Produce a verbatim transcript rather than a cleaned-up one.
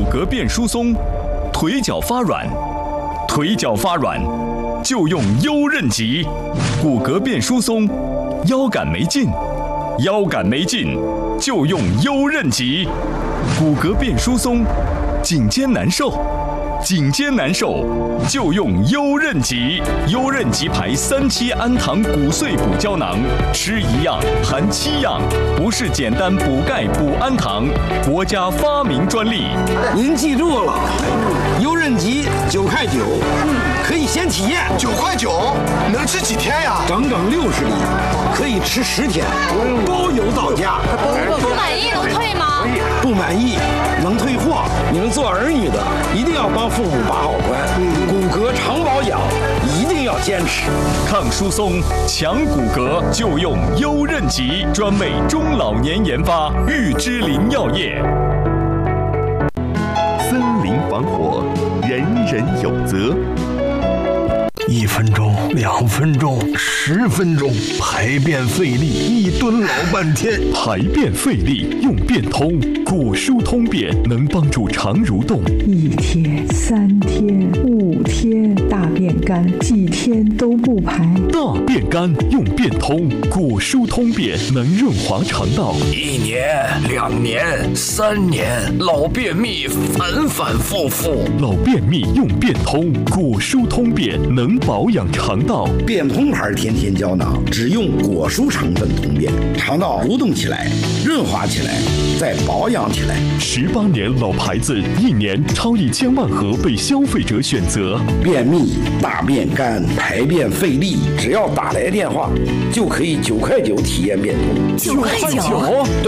骼变疏松，腿脚发软，腿脚发软就用优韧极。骨骼变疏松，腰杆没劲，腰杆没劲就用优韧极。骨骼变疏松，颈肩难受，颈肩难受就用优韧极。优韧极牌三七氨糖骨碎补胶囊，吃一样含七样，不是简单补钙补氨糖，国家发明专利。 您记住了，优韧极九块九，可以先体验。 九块九能吃几天呀？ 整整六十粒，可以吃十天，包邮到家。 不满意能退吗？ 不满意能退货。你们做儿女的一定要帮父母把好关，骨骼长保养一定要坚持。 抗疏松、强骨骼就用优韧极，专为中老年研发，玉芝林药业。 森林防火，人人有责。 一分钟，两分钟，十分钟，排便费力，一蹲老半天。 排便费力用便通，骨疏通便能帮助肠蠕动。 一天、三天、五天，大便干，几天都不排。 大便干用便通，骨疏通便能润滑肠道。 一年、两年、三年，老便秘反反复复。 老便秘用便通，骨疏通便能保养肠道。 便通牌天天胶囊只用果蔬成分通便，肠道蠕动起来，润滑起来，再保养起来。 十八年老牌子，一年超一千万盒被消费者选择。 便秘、大便干、排便费力，只要打来电话就可以九块九体验便通。 九块九。